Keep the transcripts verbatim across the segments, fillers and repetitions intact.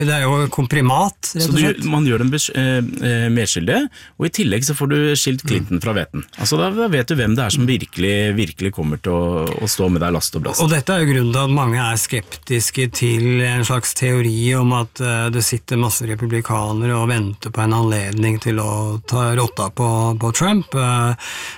Det er jo komprimat, rett og slett. Så du, man gjør dem eh, medskyldige, og i tillegg så får du skilt Clinton fra veten. Altså da, da vet du hvem det er som virkelig, virkelig kommer til å, å stå med deg last og brast. Og dette er jo grunnen til at mange er skeptiske til en slags teori om at uh, det sitter masse republikanere og venter på en anledning til å ta rotta på, på Trump. Uh,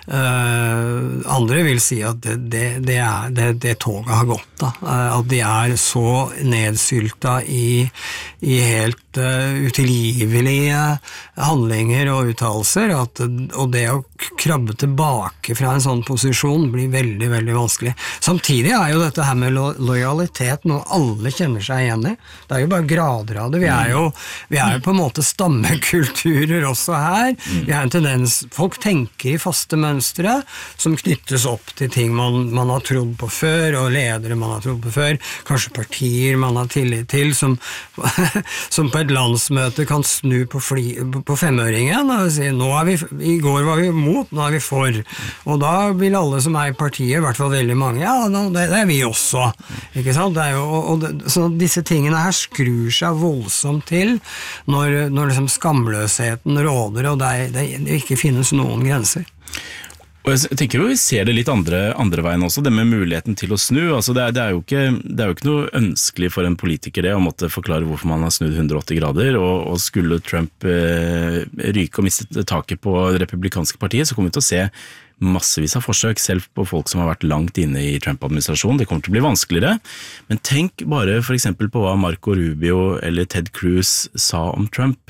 uh, andre vil si at det, det, det, er, det, det toget har gått da. Uh, at de er så nedsylta i i helt uh, utilgivelige handlinger og uttalelser, at, og det å krabbe tilbake fra en sånn posisjon blir veldig, veldig vanskelig. Samtidig er jo dette her med lo lojalitet noe alle kjenner seg igjen i. Det er jo bare grader av det. Vi er jo, vi er jo på en måte stammekulturer også her. Vi har en tendens, folk tenker i faste mønstre som knyttes opp til ting man, man har trodd på før, og ledere man har trodd på før, kanskje partier man har tillit til, som som på et landsmøte kan snu på, fli, på femøringen og si, nå er vi, i går var vi mot, nå er vi for. Og da vil alle som er i partiet, i hvert fall veldig mange, ja, det, det er vi også. Ikke sant? Det er jo, og det, så disse tingene her skrur seg voldsomt til når, når liksom skamløsheten råder, og det, det, det ikke finnes noen grenser. Og jeg tenker jo vi ser det litt andre, andre veien også, det med muligheten til å snu. Altså det, er, det, er jo ikke, det er jo ikke noe ønskelig for en politiker det, å måtte forklare hvorfor man har snudd hundre og åtti grader, og, og skulle Trump eh, ryke og miste taket på det republikanske partiet, så kommer vi til å se massevis av forsøk, selv på folk som har vært langt inne i Trump-administrasjonen. Det kommer til å bli vanskeligere. Men tenk bare for eksempel på hva Marco Rubio eller Ted Cruz sa om Trump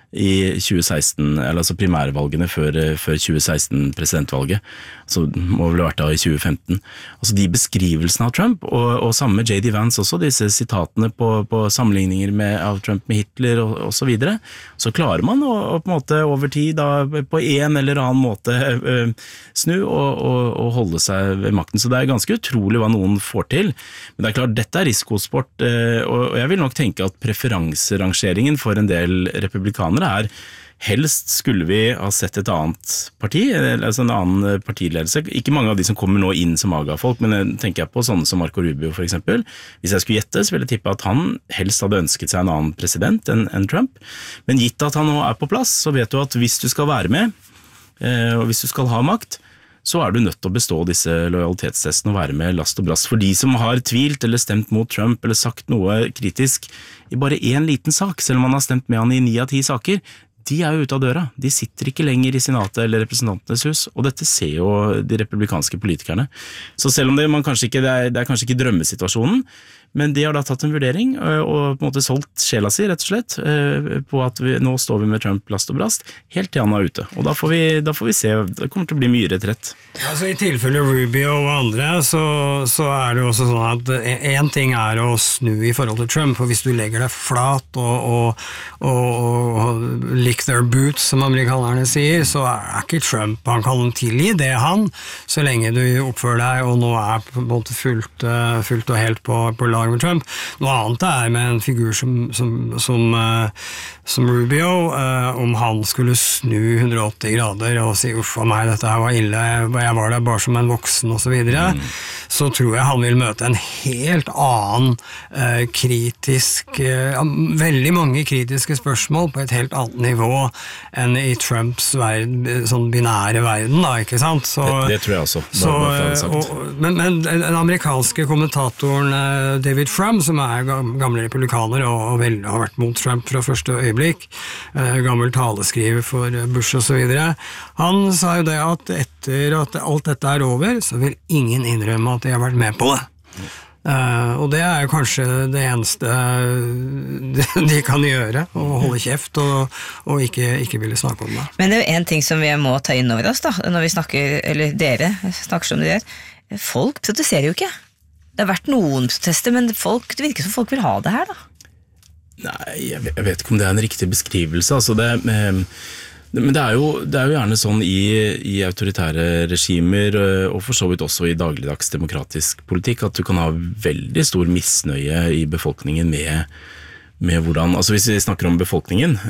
i tjue seksten, eller altså primærvalgene før, før tjue seksten presidentvalget, så må vel ha vært da i tjue femten. Altså de beskrivelsene av Trump, og, og samme med J D Vance også, disse sitatene på, på sammenligninger med, av Trump med Hitler og, og så videre, så klarer man å, å på en måte over tid da, på en eller annen måte ø, snu og, og, og holde seg ved makten. Så det er ganske utrolig hva noen får til. Men det er klart, dette er risikosport, ø, og jeg vil nok tenke at preferanserangeringen for en del republikanere er helst skulle vi ha sett et annet parti, altså en annen partiledelse. Ikke mange av de som kommer nå inn som AGA-folk, men tenker jeg på sånne som Marco Rubio for eksempel. Hvis jeg skulle gjette, så ville jeg tippe at han helst hadde ønsket seg en annen president enn, enn Trump. Men gitt at han nå er på plass, så vet du at hvis du skal være med, og hvis du skal ha makt, så er du nødt til å bestå disse lojalitetstestene og være med last og brast. For de som har tvilt eller stemt mot Trump eller sagt noe kritisk i bare en liten sak, selv om man har stemt med han i ni av ti saker, de er jo ute av døra. De sitter ikke lenger i senatet eller representantenes hus, og dette ser jo de republikanske politikerne. Så selv om det, man kanskje ikke, det, er, det er kanskje ikke drømmesituasjonen, men de har da tatt en vurdering og på en måte solgt sjela si, rett og slett, på at vi, nå står vi med Trump last og brast, helt til han er ute. Og da får vi, da får vi se, det kommer til å bli mye retrett. Altså, i tilfelle Rubio og andre, så, så er det jo også sånn at en ting er å snu i forhold til Trump, og hvis du legger deg flat og, og, og, og lick their boots, som amerikanerne sier, så er ikke Trump, han kan tilgi det han, så lenge du oppfører deg, og nå er på en måte fullt, fullt og helt på, på lag med Trump. Noe annet er med en figur som, som, som, uh, som Rubio, uh, om han skulle snu hundre og åtti grader og si uff av meg, dette her var ille, jeg var der bare som en voksen og så videre, mm. så tror jeg han vil møte en helt annen uh, kritisk, uh, veldig mange kritiske spørsmål på et helt annet nivå enn i Trumps verden, sånn binære verden da, ikke sant? Så, det, det tror jeg også. Så, og, men, men den amerikanske kommentatoren uh, David Frum, som er gamle republikaner og, og vel, har vært mot Trump fra første øyeblikk, uh, gammel taleskriver for Bush og så videre, han sa jo det at etter at alt dette er over, så vil ingen innrømme at de har vært med på det. Uh, og det er jo kanskje det eneste de kan gjøre, å holde kjeft og, og ikke, ikke ville snakke om det. Men det er jo en ting som vi må ta inn over oss da, når vi snakker, eller dere snakker som dere, folk protesterer jo ikke. Det har vært noen protester, men folk, det virker som folk vil ha det her da. Nei, jeg vet, jeg vet ikke om det er en riktig beskrivelse, altså det, men det er, jo, det er jo gjerne sånn i, i autoritære regimer, og for så vidt også i dagligdags demokratisk politikk, at du kan ha veldig stor misnøye i befolkningen med, med hvordan, altså hvis vi snakker om befolkningen,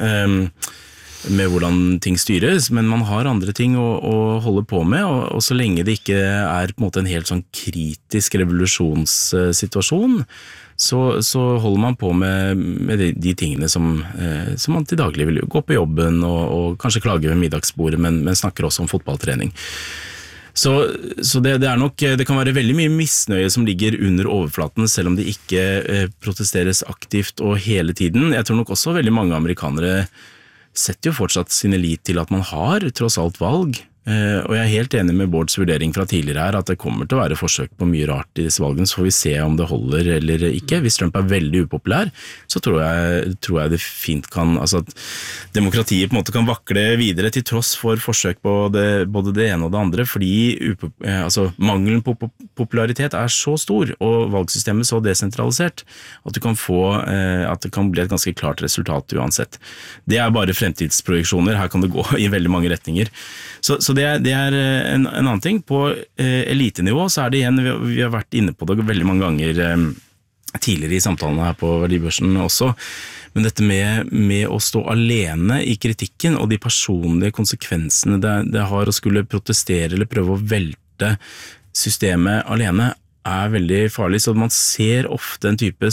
med hvordan ting styres, men man har andre ting å, å holde på med, og, og så lenge det ikke er på en måte en helt sånn kritisk revolusjonssituasjon, så, så holder man på med, med de, de tingene som, eh, som man til daglig vil gå på jobben og, og kanskje klage ved middagsbordet, men, men snakker også om fotballtrening. Så, så det, det er nok, det kan være veldig mye misnøye som ligger under overflaten, selv om det ikke eh, protesteres aktivt og hele tiden. Jeg tror nok også veldig mange amerikanere setter jo fortsatt sine lit til at man har tross alt valg. Uh, og jeg er helt enig med Bårds vurdering fra tidligere her, at det kommer til å være forsøk på mye rart i disse valgene, så får vi se om det holder eller ikke. Hvis Trump er veldig upopulær, så tror jeg, tror jeg det fint kan, altså at demokratiet på en måte kan vakle videre til tross for forsøk på det, både det ene og det andre, fordi upop, uh, altså, mangelen på popularitet er så stor, og valgsystemet så desentralisert, at du kan få, uh, at det kan bli et ganske klart resultat uansett. Det er bare fremtidsprojeksjoner, her kan det gå i veldig mange retninger. Så, så det er, det er en, en annen ting. På eh, elitenivå så er det igjen, vi, vi har vært inne på det veldig mange ganger eh, tidligere i samtalene her på Verdibørsen også, men dette med, med å stå alene i kritikken og de personlige konsekvensene det, det har å skulle protestere eller prøve å velte systemet alene, er veldig farlig. Så man ser ofte en type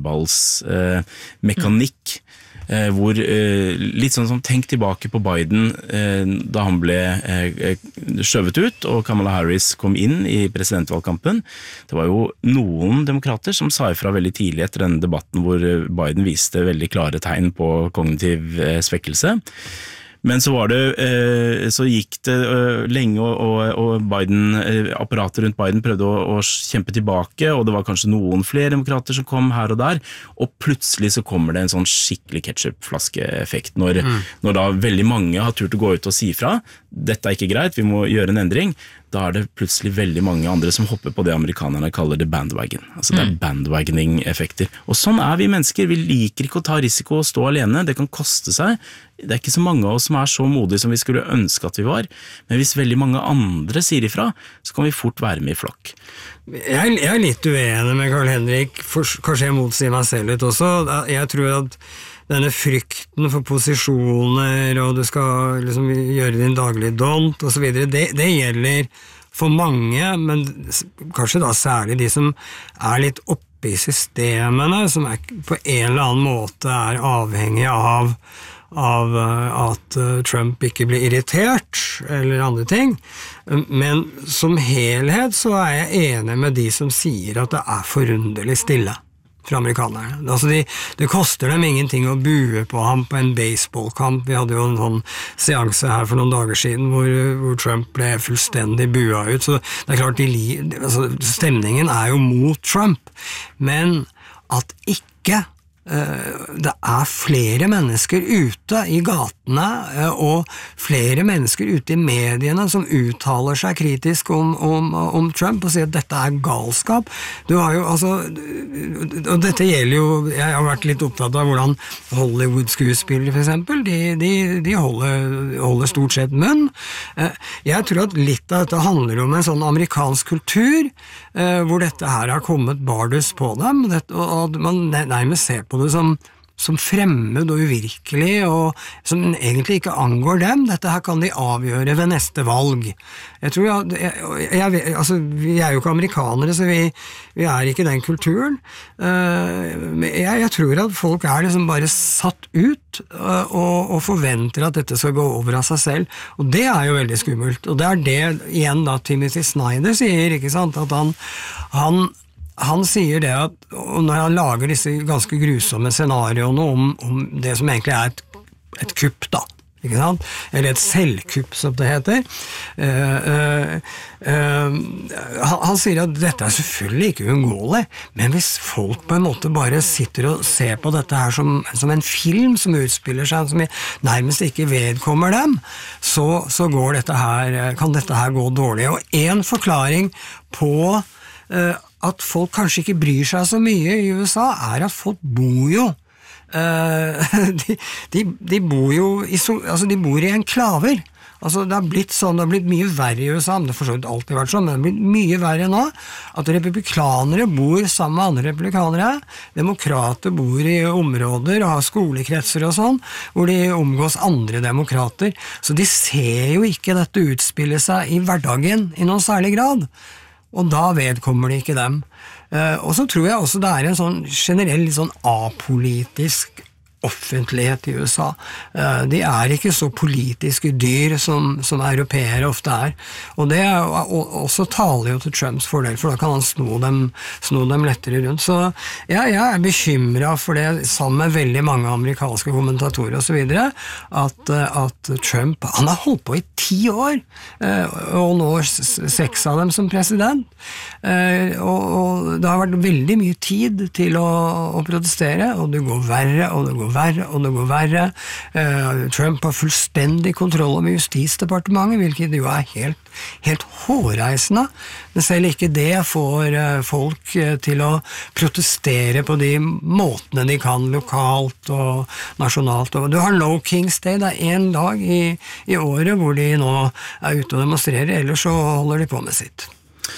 snøballsmekanikk, eh, Eh, hvor eh, litt sånn som tenk tilbake på Biden eh, da han ble eh, skjøvet ut og Kamala Harris kom inn i presidentvalgkampen. Det var jo noen demokrater som sa ifra veldig tidlig etter denne debatten hvor Biden viste veldig klare tegn på kognitiv eh, svekkelse. Men så var det, så gikk det lenge, og Biden-apparatet rundt Biden prøvde å kjempe tilbake, og det var kanskje noen flere demokrater som kom her og der, og plutselig så kommer det en sånn skikkelig ketchup-flaske-effekt, når, mm. når da veldig mange har turt å gå ut og si fra, dette er ikke greit, vi må gjøre en endring, da er det plutselig veldig mange andre som hopper på det amerikanerne kaller det bandwagon. Altså det er bandwagoning-effekter. Og sånn er vi mennesker, vi liker ikke å ta risiko og stå alene, det kan koste seg. Det er ikke så mange av oss som er så modige som vi skulle ønske at vi var, men hvis veldig mange andre sier ifra, så kan vi fort være med i flokk. Jeg, jeg er litt uenig med Carl Henrik, for, kanskje jeg motsier meg selv litt også. Jeg tror at denne frykten for posisjoner, og du skal liksom gjøre din daglige dont, og så videre, det, det gjelder for mange, men kanskje da særlig de som er litt oppe i systemene, som er på en eller annen måte er avhengig av, av at Trump ikke blir irritert, eller andre ting. Men som helhet så er jeg enig med de som sier at det er forunderlig stille fra amerikanerne. Altså de, det koster dem ingenting å bue på ham på en baseballkamp. Vi hadde jo en sånn seanse her for noen dager siden hvor, hvor Trump ble fullstendig bua ut. Så det er klart, de, altså, stemningen er jo mot Trump. Men at ikke det er flere mennesker ute i gatene og flere mennesker ute i mediene som uttaler seg kritisk om, om, om Trump og sier at dette er galskap. Du har jo, altså, og dette gjelder jo, jeg har vært litt opptatt av hvordan Hollywood-skuespillere for eksempel, de, de, de holder, holder stort sett munn. Jeg tror at litt av dette handler om en sånn amerikansk kultur hvor dette her har kommet bardus på dem, og man nærmest ser på det som, som fremmed og uvirkelig, og som egentlig ikke angår dem. Dette her kan de avgjøre ved neste valg. Jeg tror, jeg, jeg, altså, vi er jo ikke amerikanere, så vi, vi er ikke den kulturen. Jeg, jeg tror at folk er liksom bare satt ut, og, og forventer at dette skal gå over av seg selv, og det er jo veldig skummelt. Og det er det, igjen da, Timothy Snyder sier, ikke sant, at han, han Han sier det at når han lager disse ganske grusomme scenarioene om, om det som egentlig er et, et kupp da, ikke sant? Eller et selvkupp som det heter, uh, uh, uh, han, han sier at dette er selvfølgelig ikke uunngåelig, men hvis folk på en måte bare sitter og ser på dette her som, som en film som utspiller seg, som nærmest ikke vedkommer dem, så, så går dette her, kan dette her gå dårlig. Og en forklaring på uh, at folk kanskje ikke bryr seg så mye i U S A, er at folk bor jo uh, de, de, de bor jo i, altså de bor i enklaver. Altså det har blitt sånn, det har blitt mye verre i U S A, men det har for så vidt alltid vært sånn, men det har blitt mye verre nå, at republikanere bor sammen med andre republikanere, demokrater bor i områder og har skolekretser og sånn, hvor de omgås andre demokrater, så de ser jo ikke dette utspille seg i hverdagen i noen særlig grad. Og da vedkommer det ikke dem. Og så tror jeg også det er en sånn generell sånn apolitisk offentlighet i U S A. De er ikke så politiske dyr som, som europeere ofte er. Og det er også taler jo til Trumps fordel, for da kan han sno dem, sno dem lettere rundt. Så ja, jeg er bekymret for det, sammen med veldig mange amerikanske kommentatorer og så videre, at, at Trump, han har holdt på i ti år, og nå seks av dem som president. Og, og det har vært veldig mye tid til å, å protestere, og det går verre, og det går verre, og det går verre. Uh, Trump har fullstendig kontroll over justisdepartementet, hvilket jo er helt, helt hårreisende. Men selv ikke det får uh, folk uh, til å protestere på de måtene de kan lokalt og nasjonalt. Og du har No King's Day, det er en dag i, i året hvor de nå er ute og demonstrerer, ellers så holder de på med sitt.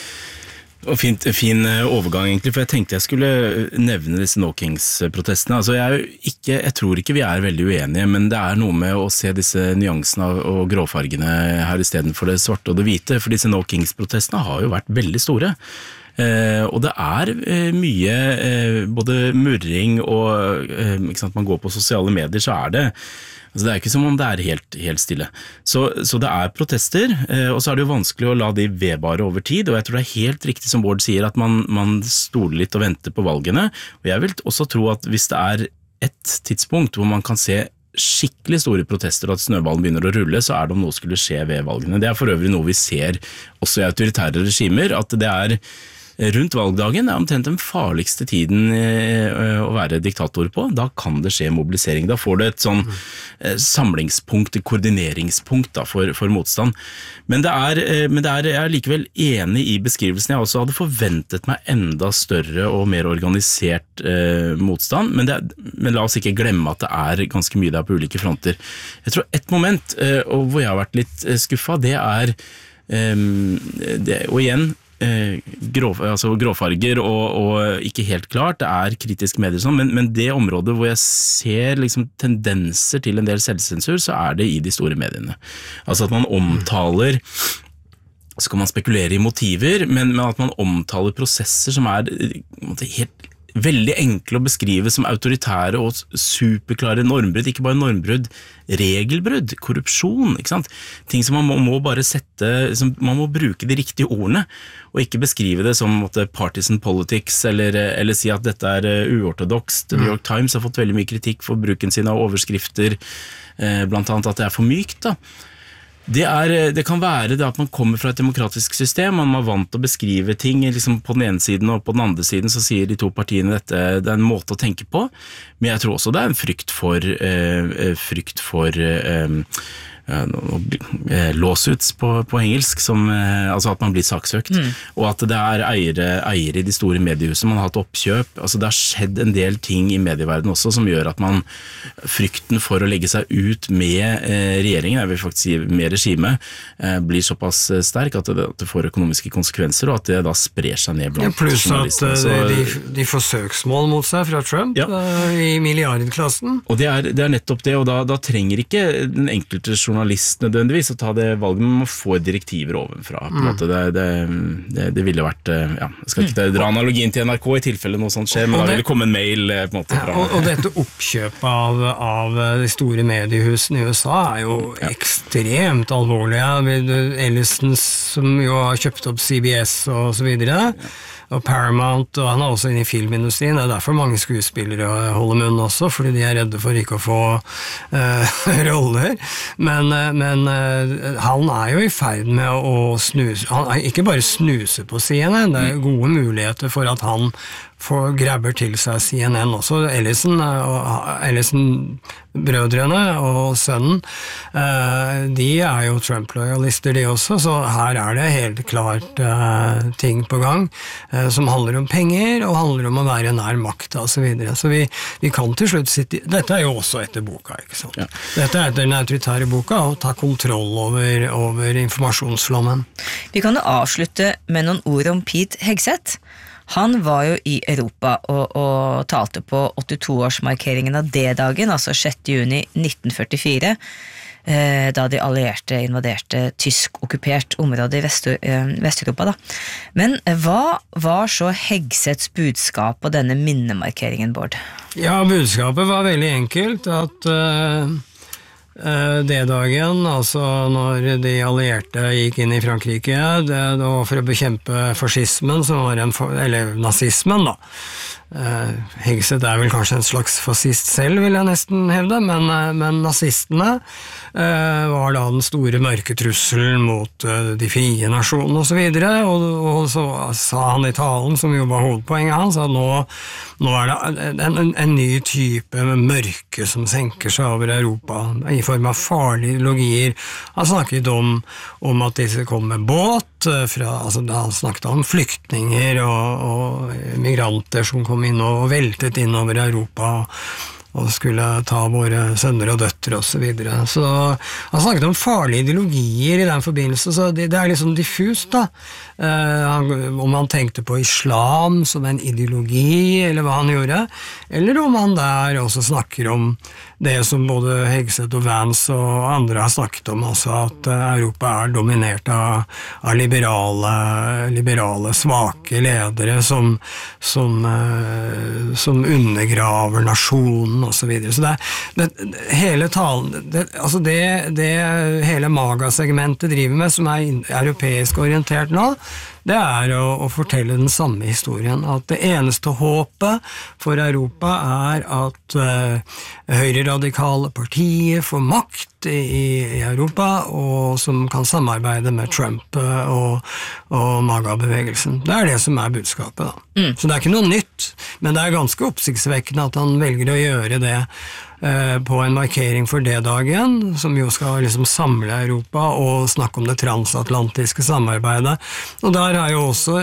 Og fint, fin overgang egentlig, for jeg tenkte jeg skulle nevne disse No Kings-protestene. Altså jeg, ikke, jeg tror ikke vi er veldig uenige, men det er noe med å se disse nyansene og gråfargene her i stedet for det svarte og det hvite, for disse No Kings-protestene har jo vært veldig store. Eh, og det er eh, mye eh, både murring og eh, ikke sant, man går på sosiale medier, så er det altså det er ikke som om det er helt, helt stille. Så, så det er protester, eh, og så er det jo vanskelig å la de vedvare over tid, og jeg tror det er helt riktig som Bård sier, at man, man stoler litt og venter på valgene, og jeg vil også tro at hvis det er et tidspunkt hvor man kan se skikkelig store protester og at snøballen begynner å rulle, så er det om noe skulle skje ved valgene. Det er for øvrig noe vi ser også i autoritære regimer, at det er rundt valgdagen er omtrent den farligste tiden å være diktator på. Da kan det skje mobilisering. Da får det et sånn samlingspunkt, et koordineringspunkt da, for, for motstand. Men, det er, men det er, jeg er likevel enig i beskrivelsen. Jeg også hadde forventet meg enda større og mer organisert eh, motstand, men, det, men la oss ikke glemme at det er ganske mye der på ulike fronter. Jeg tror et moment eh, hvor jeg har vært litt skuffet, det er eh, det, og igjen Grå, altså gråfarger og, og ikke helt klart, det er kritisk medier sånn, men, men det området hvor jeg ser liksom tendenser til en del selvsensur, så er det i de store mediene. Altså at man omtaler, så kan man spekulere i motiver, men, men at man omtaler prosesser som er helt veldig enkle å beskrive som autoritære og superklare normbrudd, ikke bare normbrudd, regelbrudd, korrupsjon, ikke sant? Ting som man må, må bare sette, som, man må bruke de riktige ordene, og ikke beskrive det som måtte, partisan politics, eller, eller si at dette er uortodoks. The New York Times har fått veldig mye kritikk for bruken sin av overskrifter, eh, blant annet at det er for mykt da. Det, er, det kan være det at man kommer fra et demokratisk system, man er vant til å beskrive ting liksom på den ene siden og på den andre siden, så sier de to partiene dette, det er en måte å tenke på, men jeg tror også det er en frykt for, eh, frykt for eh, eh, lawsuits på, på engelsk, som, eh, altså at man blir saksøkt, mm. og at det er eiere, eiere i de store mediehusene, man har hatt oppkjøp, altså det har skjedd en del ting i medieverdenen også som gjør at man, frykten for å legge seg ut med eh, regjeringen, jeg vil faktisk si med regime, eh, blir såpass sterk at det, at det får økonomiske konsekvenser, og at det da sprer seg ned blant pluss journalistene. Pluss at de, de får søksmål mot seg fra Trump ja. uh, i milliardklassen. Og det er, det er nettopp det, og da, da trenger ikke den enkelte journalist nødvendigvis å ta det valget, men man får direktiver ovenfra. På en måte. Det, det, det, det ville vært, ja, jeg skal ikke dra analogien til N R K i tilfelle noe sånt skjer, men og da det, ville komme en mail på en måte fra. Og, og dette oppkjøpet av, av de store mediehusene i U S A er jo ja. ekstremt alvorlige. Ellison som jo har kjøpt opp C B S og så videre, ja. og Paramount, og han er også inne i filmindustrien. Det er derfor mange skuespillere holder munn også, fordi de er redde for ikke å få uh, roller. Men, uh, men uh, han er jo i ferd med å snuse, han er ikke bare snuse på C N N, det er gode muligheter for at han får grabber til seg C N N også. Ellison, Ellison-brødrene og sønnen, de er jo Trump-lojalister de også, så her er det helt klart ting på gang som handler om penger, og handler om å være nær makt og så videre. Så vi, vi kan til slutt sitte, dette er jo også etter boka, ikke sant? Ja. Dette er etter den autoritære boka, å ta kontroll over, over informasjonsflommen. Vi kan jo avslutte med noen ord om Pete Hegseth. Han var jo i Europa og, og talte på åttito-årsmarkeringen av D-dagen, altså sjette juni nitten førtifire. eh, da de allierte invaderte tysk-okkupert område i Vest- eh, Vest-Europa. Da. Men eh, hva var så Hegseths budskap på denne minnemarkeringen, Bård? Ja, budskapet var veldig enkelt, at uh, uh, D-dagen, altså når de allierte gikk inn i Frankrike, det, det var for å bekjempe fascismen, som var en, eller nazismen da. Uh, Hegseth er vel kanskje en slags fascist selv, vil jeg nesten hevde, men, uh, men nazistene uh, var da den store mørke trusselen mot uh, de frie nasjonene og så videre, og, og så sa han i talen, som jo var hovedpoenget hans, at nå, nå er det en, en, en ny type mørke som senker seg over Europa, i form av farlige ideologier. Han snakket om, om at disse kom med båt, fra, altså han snakket om flyktninger og, og migranter som kom inn og veltet inn over Europa og skulle ta våre sønner og døtre og så videre. Så han snakket om farlige ideologier i den forbindelse, så det, det er liksom diffust da. Uh, om han tenkte på islam som en ideologi, eller hva han gjorde, eller om han der også snakker om det som både Hegseth og Vance og andre har snakket om, altså at Europa er dominert av, av liberale, liberale, svake ledere som, som, uh, som undergraver nasjonen og så videre. Så det, det hele talen, det, altså det, det hele magasegmentet driver med, som er europeisk orientert nå, det er å, å fortelle den samme historien, at det eneste håpet for Europa er at uh, høyreradikale partier får makt i, i Europa, og som kan samarbeide med Trump uh, og, og MAGA-bevegelsen. Det er det som er budskapet da. Mm. Så det er ikke noe nytt, men det er ganske oppsiktsvekkende at han velger å gjøre det på en markering for D-dagen, som jo skal liksom samle Europa og snakke om det transatlantiske samarbeidet. Og der har jo også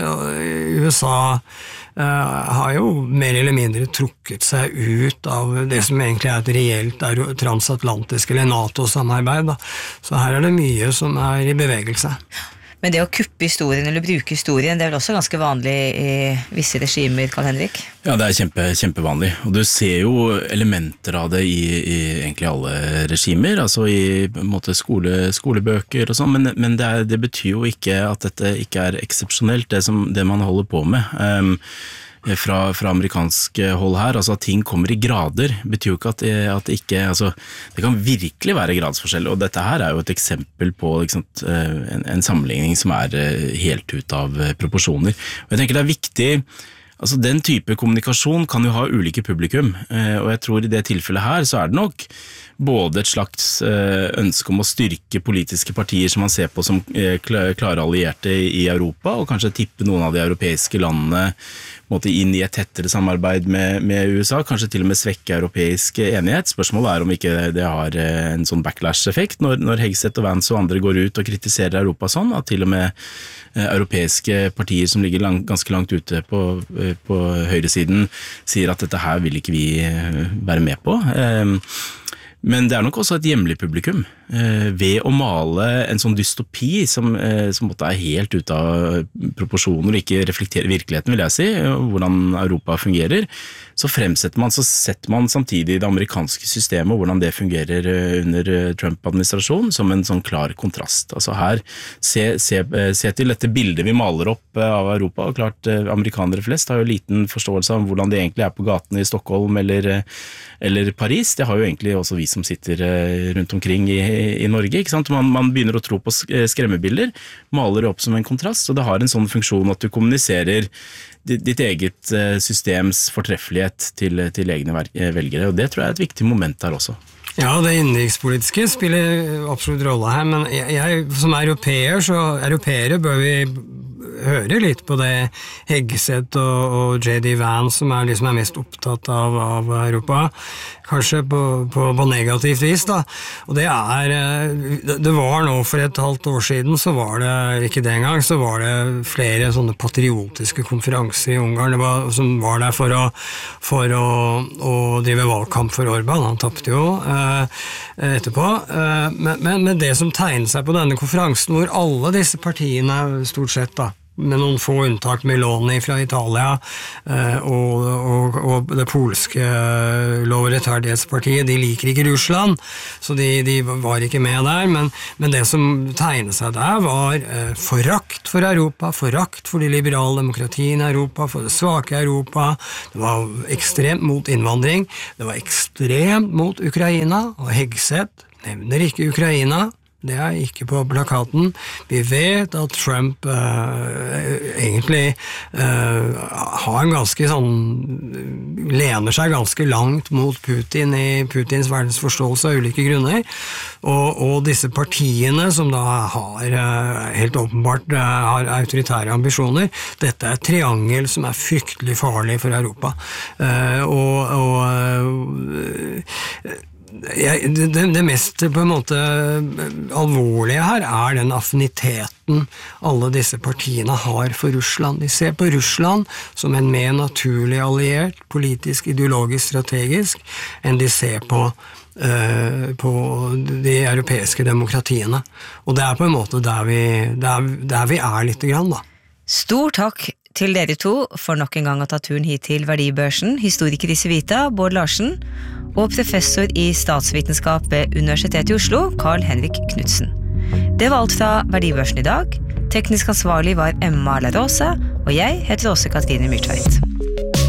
U S A uh, har jo mer eller mindre trukket seg ut av det som egentlig er et reelt transatlantisk eller NATO-samarbeid. Da. Så her er det mye som er i bevegelse. Men det å kuppe historien eller bruke historien, det er vel også ganske vanlig i visse regimer, Karl Henrik? Ja, det er kjempe, kjempevanlig, og du ser jo elementer av det i, i egentlig alle regimer, altså i på en måte skole, skolebøker og sånn, men, men det, er, det betyr jo ikke at dette ikke er eksepsjonelt, det, som, det man holder på med. Um, Fra, fra amerikansk hold her, altså at ting kommer i grader, betyr jo ikke at det, at det ikke, altså det kan virkelig være gradsforskjell, og dette her er jo et eksempel på liksom, en, en sammenligning som er helt ut av proporsjoner. Og jeg tenker det er viktig, altså den type kommunikasjon kan jo ha ulike publikum, og jeg tror i det tilfellet her så er det nok både et slags ønske om å styrke politiske partier som man ser på som klare allierte i Europa, og kanskje tippe noen av de europeiske landene måte inn i et tettere samarbeid med, med U S A, kanskje til og med svekke europeisk enighet. Spørsmålet er om ikke det har en sånn backlash-effekt når, når Hegseth og Vance og andre går ut og kritiserer Europa sånn, at til og med europeiske partier som ligger lang, ganske langt ute på, på høyresiden sier at dette her vil ikke vi være med på. Men det er nok også et hjemlig publikum. Ved å male en sånn dystopi som, som måtte er helt ute av proporsjoner og ikke reflekterer virkeligheten, vil jeg si, hvordan Europa fungerer, så fremsetter man, så setter man samtidig det amerikanske systemet og hvordan det fungerer under Trump-administrasjonen som en sånn klar kontrast. Altså her, se, se, se til dette bildet vi maler opp av Europa, og klart amerikanere flest har jo liten forståelse av hvordan det egentlig er på gatene i Stockholm eller, eller Paris. Det har jo egentlig også vi som sitter rundt omkring i, i Norge, ikke sant? Man, man begynner å tro på skremmebilder, maler det opp som en kontrast, og det har en sånn funksjon at du kommuniserer ditt eget systems fortreffelighet til, til egne velgere, og det tror jeg er et viktig moment her også. Ja, det innenrikspolitiske spiller absolutt rolle her, men jeg, jeg som europeer, så europeere bør vi høre litt på det Hegseth og, og J D Vance som er liksom er mest opptatt av, av Europa, kanskje på, på, på negativt vis da, og det er det var nå for et halvt år siden så var det, ikke det engang, så var det flere sånne patriotiske konferanser i Ungarn det var, som var der for å, for å, å drive valgkamp for Orban, han tappte jo eh, etterpå, eh, men, men, men det som tegnet seg på denne konferansen hvor alle disse partiene stort sett da med noen få unntak, Meloni fra Italia og, og, og det polske lov- og rettferdighetspartiet, de liker ikke Russland, så de, de var ikke med der, men, men det som tegnet seg der var forakt for Europa, forakt for de liberale demokratiene i Europa, for det svake Europa, det var ekstremt mot innvandring, det var ekstremt mot Ukraina, og Hegseth nevner ikke Ukraina, det er ikke på plakaten. Vi vet at Trump uh, egentlig uh, har en ganske sånn, lener seg ganske langt mot Putin i Putins verdensforståelse av ulike grunner, og, og disse partiene som da har uh, helt åpenbart uh, har autoritære ambisjoner, dette er et triangel som er fryktelig farlig for Europa. Uh, og og uh, Ja, det, det mest på en måte alvorlige her er den affiniteten alle disse partiene har for Russland. De ser på Russland som en mer naturlig alliert, politisk, ideologisk, strategisk, enn de ser på Uh, på de europeiske demokratiene. Og det er på en måte der vi, der, der vi er litt grann, da. Stor takk til dere to for nok en gang å ta turen hit til Verdibørsen, historiker i Civita, Bård Larsen, og professor i statsvitenskap ved Universitetet i Oslo, Carl Henrik Knudsen. Det var alt fra Verdibørsen i dag. Teknisk ansvarlig var Emma La Rosa, og jeg heter Åse Katrine Myrtveit.